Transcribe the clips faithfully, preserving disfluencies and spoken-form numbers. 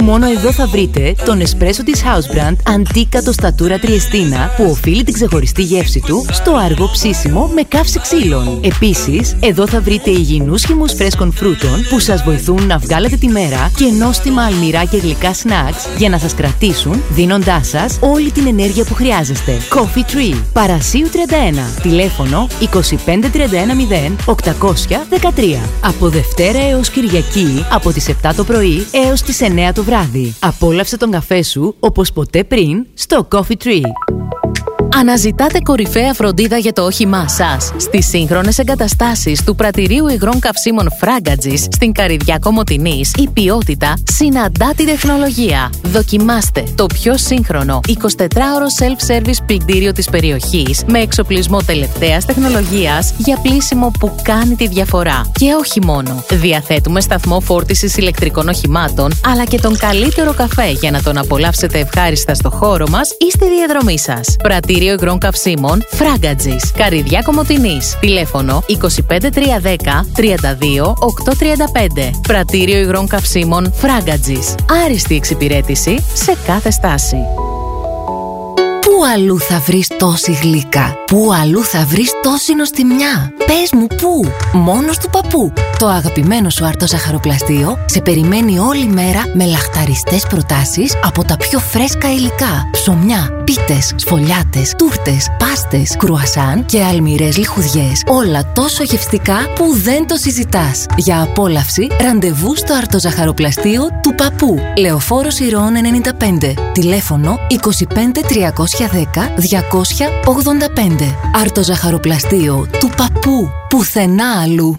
Μόνο εδώ θα βρείτε τον εσπρέσο της House Brand Antica Tostatura Triestina που οφείλει την ξεχωριστή γεύση του στο αργό ψήσιμο με καύση ξύλων. Επίσης, εδώ θα βρείτε υγιεινούς χυμούς φρέσκων φρούτων που σας βοηθούν να βγάλετε τη μέρα και νόστιμα αλμυρά και γλυκά snacks για να σας κρατήσουν, δίνοντάς σας όλη την ενέργεια που χρειάζεστε. Coffee Tree, Παρασίου τριάντα ένα, τηλέφωνο είκοσι πέντε τριάντα ένα μηδέν οκτακόσια δεκατρία. Από Δευτέρα έως Κυριακή, από τις επτά το πρωί έως τις εννέα το βράδυ. Απόλαυσε τον καφέ σου όπως ποτέ πριν στο Coffee Tree. Αναζητάτε κορυφαία φροντίδα για το όχημά σας στις σύγχρονες εγκαταστάσεις του πρατηρίου υγρών καυσίμων Fragagis στην Καρυδιά Κομοτηνής. Η ποιότητα συναντά τη τεχνολογία. Δοκιμάστε το πιο σύγχρονο εικοσιτετράωρο self-service πλυντήριο της περιοχής με εξοπλισμό τελευταίας τεχνολογίας για πλύσιμο που κάνει τη διαφορά. Και όχι μόνο. Διαθέτουμε σταθμό φόρτισης ηλεκτρικών οχημάτων, αλλά και τον καλύτερο καφέ για να τον απολαύσετε ευχάριστα στο χώρο μας ή στη διαδρομή σας. Πρατήριο υγρών καυσίμων Fragagis, Καρυδιά Κομοτηνής. Τηλέφωνο είκοσι πέντε τριακόσια δέκα τριάντα δύο οκτακόσια τριάντα πέντε. Πρατήριο υγρών καυσίμων Fragagis. Άριστη εξυπηρέτηση σε κάθε στάση. Πού αλλού θα βρεις τόση γλύκα? Πού αλλού θα βρεις τόση νοστιμιά? Πες μου πού? Μόνο του παππού. Το αγαπημένο σου αρτοζαχαροπλαστείο σε περιμένει όλη μέρα με λαχταριστές προτάσεις από τα πιο φρέσκα υλικά. Ψωμιά, πίτες, σφολιάτες, τούρτες, πάστες, κρουασάν και αλμυρές λιχουδιές. Όλα τόσο γευστικά που δεν το συζητάς. Για απόλαυση, ραντεβού στο αρτοζαχαροπλαστείο του παππού. Λεωφόρος Ηρώων ενενήντα πέντε. Τηλέφωνο είκοσι πέντε τριακόσια δέκα διακόσια ογδόντα πέντε. Αρτοζαχαροπλαστείο του παππού. Πουθενά αλλού.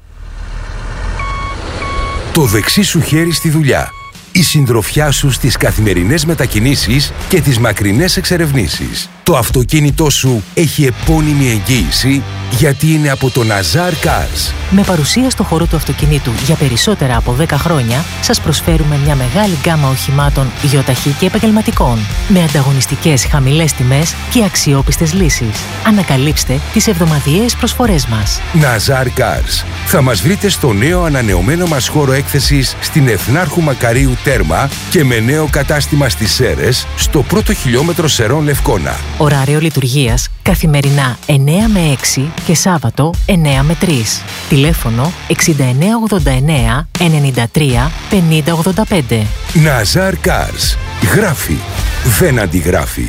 Το δεξί σου χέρι στη δουλειά. Η συντροφιά σου στις καθημερινές μετακινήσεις και τις μακρινές εξερευνήσεις. Το αυτοκίνητό σου έχει επώνυμη εγγύηση γιατί είναι από το Nazar Cars. Με παρουσία στο χώρο του αυτοκινήτου για περισσότερα από δέκα χρόνια, σας προσφέρουμε μια μεγάλη γκάμα οχημάτων γιοταχή και επαγγελματικών, με ανταγωνιστικές χαμηλές τιμές και αξιόπιστες λύσεις. Ανακαλύψτε τις εβδομαδιαίες προσφορές μας. Nazar Cars. Θα μας βρείτε στο νέο ανανεωμένο μας χώρο έκθεσης στην Εθνάρχου Μακαρίου Τέρμα και με νέο κατάστημα στις Σέρρες, στο πρώτο χιλιόμετρο Σερών Λευκώνα. Ωράριο λειτουργίας καθημερινά εννέα με έξι και Σάββατο εννέα με τρεις. Τηλέφωνο εξήντα εννέα ογδόντα εννέα ενενήντα τρία πενήντα ογδόντα πέντε. Nazar Cars. Γράφει. Δεν αντιγράφει.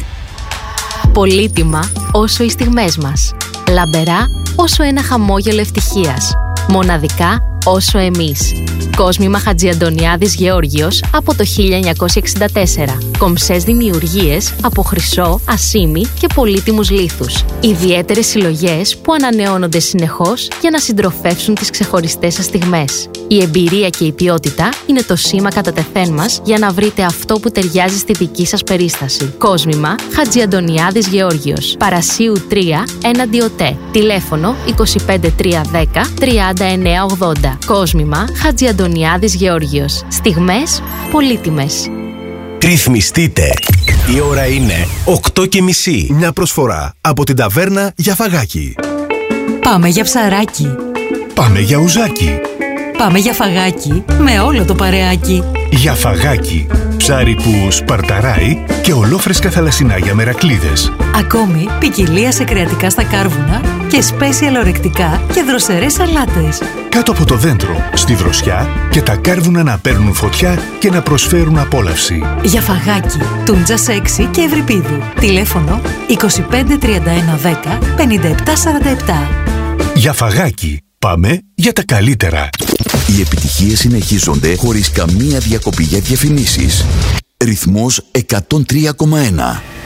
Πολύτιμα όσο οι στιγμές μας. Λαμπερά όσο ένα χαμόγελο ευτυχίας. Μοναδικά όσο εμείς. Κόσμημα Χατζιαντονιάδης Γεώργιος από το χίλια εννιακόσια εξήντα τέσσερα. Κομψές δημιουργίες από χρυσό, ασήμι και πολύτιμους λίθους. Ιδιαίτερες συλλογές που ανανεώνονται συνεχώς για να συντροφεύσουν τις ξεχωριστές σας στιγμές. Η εμπειρία και η ποιότητα είναι το σήμα κατά τεθέν μας για να βρείτε αυτό που ταιριάζει στη δική σας περίσταση. Κόσμημα Χατζιαντονιάδης Γεώργιος. Παρασίου τρία, έναντι ΟΤΕ. Τηλέφωνο είκοσι πέντε τριακόσια δέκα τριάντα εννέα ογδόντα. Κόσμημα Χατζιαντονιάδης Γεώργιος. Στιγμές πολύτιμες. Ρυθμιστείτε. Η ώρα είναι οκτώ και μισή. Μια προσφορά από την ταβέρνα για φαγάκι. Πάμε για ψαράκι. Πάμε για ουζάκι. Πάμε για φαγάκι με όλο το παρεάκι. Για φαγάκι. Ψάρι που σπαρταράει και ολόφρεσκα θαλασσινά μερακλείδες. Ακόμη ποικιλία σε κρεατικά στα κάρβουνα και σπέσιαλ ορεκτικά και δροσερές σαλάτες. Κάτω από το δέντρο, στη δροσιά και τα κάρβουνα να παίρνουν φωτιά και να προσφέρουν απόλαυση. Για φαγάκι. Τούντζα Σέξι και Ευρυπίδου. Τηλέφωνο είκοσι πέντε τριάντα ένα δέκα πενήντα επτά σαράντα επτά. Για φαγάκι. Πάμε για τα καλύτερα. Οι επιτυχίες συνεχίζονται χωρίς καμία διακοπή για διαφημίσεις. Ρυθμός εκατόν τρία κόμμα ένα.